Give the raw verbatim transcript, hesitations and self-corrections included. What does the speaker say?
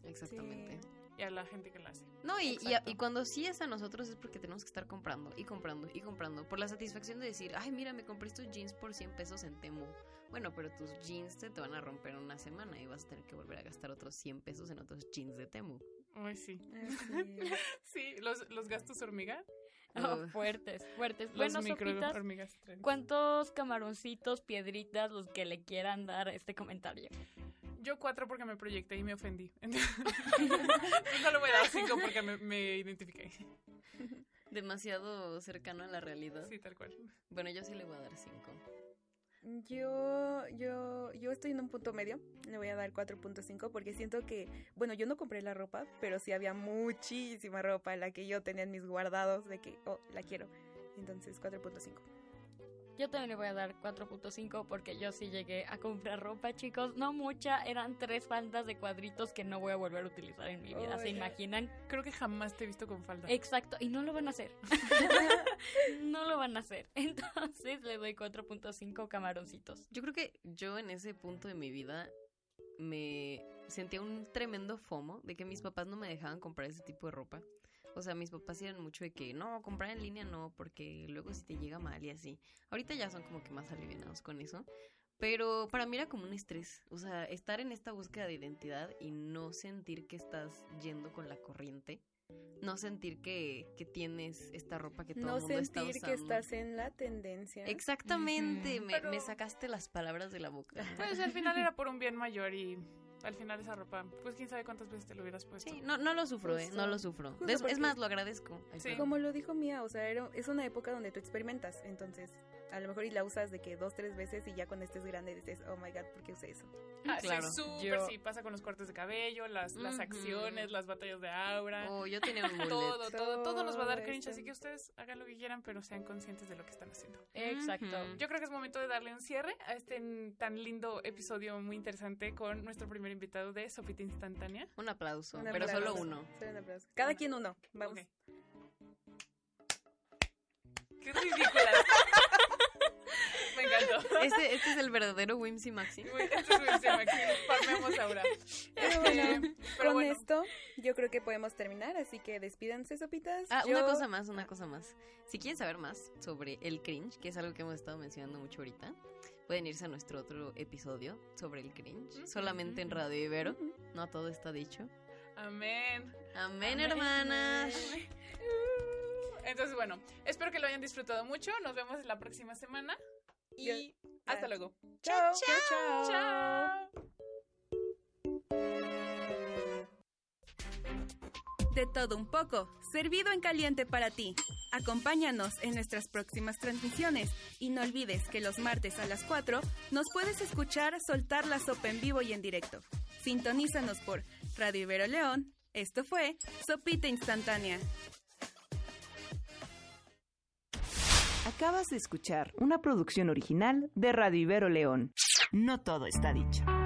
Exactamente. Sí. Y a la gente que la hace. No, y, y, y cuando sí es a nosotros es porque tenemos que estar comprando y comprando y comprando. Por la satisfacción de decir, ay, mira, me compré estos jeans por cien pesos en Temu. Bueno, pero tus jeans se te van a romper en una semana y vas a tener que volver a gastar otros cien pesos en otros jeans de Temu. Ay, sí. Así es. Sí, los, los gastos hormiga. Oh, Uf. fuertes, fuertes. Los Bueno, micro Sopitas, hormigas. tren. ¿cuántos camaroncitos, piedritas, los que le quieran dar a este comentario? Yo cuatro porque me proyecté y me ofendí. Entonces no le voy a dar cinco porque me, me identifiqué. Demasiado cercano a la realidad. Sí, tal cual. Bueno, yo sí le voy a dar cinco. Yo, yo, yo estoy en un punto medio, le voy a dar cuatro punto cinco porque siento que, bueno, yo no compré la ropa, pero sí había muchísima ropa la que yo tenía en mis guardados de que, oh, la quiero. Entonces, cuatro punto cinco. Yo también le voy a dar cuatro punto cinco porque yo sí llegué a comprar ropa, chicos. No mucha, eran tres faldas de cuadritos que no voy a volver a utilizar en mi vida. Oh, ¿Se ya. imaginan? Creo que jamás te he visto con falda. Exacto, y no lo van a hacer. No lo van a hacer. Entonces le doy cuatro punto cinco camaroncitos. Yo creo que yo en ese punto de mi vida me sentía un tremendo FOMO de que mis papás no me dejaban comprar ese tipo de ropa. O sea, mis papás eran mucho de que no, comprar en línea no, porque luego si te llega mal y así. Ahorita ya son como que más alivianados con eso. Pero para mí era como un estrés. O sea, estar en esta búsqueda de identidad y no sentir que estás yendo con la corriente. No sentir que, que tienes esta ropa que todo No el mundo está sentir usando. que estás en la tendencia. Exactamente, Ujú. me, Pero- me sacaste las palabras de la boca. Pues al final era por un bien mayor y al final esa ropa, pues quién sabe cuántas veces te lo hubieras puesto. Sí, no, no lo sufro, eh, Justo. no lo sufro. Justo Es, es porque- más, lo agradezco. Ay, Sí. perdón. Como lo dijo Mía, o sea, era- es una época donde tú experimentas, entonces a lo mejor y la usas de que dos, tres veces y ya cuando estés grande dices, oh my god, ¿por qué usé eso? Ah, Claro. sí, súper, Yo- sí, pasa con los cortes de cabello, las, las Ujú. acciones, las batallas de aura. Oh, yo tenía un mullet. Todo, todo, todo nos va a dar Todo cringe, eso. así que ustedes hagan lo que quieran, pero sean conscientes de lo que están haciendo. Exacto. Ujú. Yo creo que es momento de darle un cierre a este tan lindo episodio muy interesante con nuestro primer invitado de Sopita Instantánea. Un aplauso, Un pero aplauso. solo uno. Solo un aplauso. Cada quien uno, vamos. Ok. ¡Qué ridículas! Me encantó. Este, este es el verdadero Whimsy Maxi. Muy- Esto es buenísimo, aquí farmemos ahora. Pero bueno, Eh, pero con bueno. esto yo creo que podemos terminar, así que despídanse, sopitas. Ah, Yo- una cosa más, una cosa más. Si quieren saber más sobre el cringe, que es algo que hemos estado mencionando mucho ahorita, pueden irse a nuestro otro episodio sobre el cringe, Ujú, solamente en ujú. Radio Ibero. Ujú. No todo está dicho. Amén. Amén, Amén. hermanas. Entonces, bueno, espero que lo hayan disfrutado mucho. Nos vemos la próxima semana. Y Yo- hasta Ah. luego. Chao, chao, chao. Chao. De todo un poco, servido en caliente para ti. Acompáñanos en nuestras próximas transmisiones y no olvides que los martes a las cuatro nos puedes escuchar soltar la sopa en vivo y en directo. Sintonízanos por Radio Ibero León. Esto fue Sopita Instantánea. Acabas de escuchar una producción original de Radio Ibero León. No todo está dicho.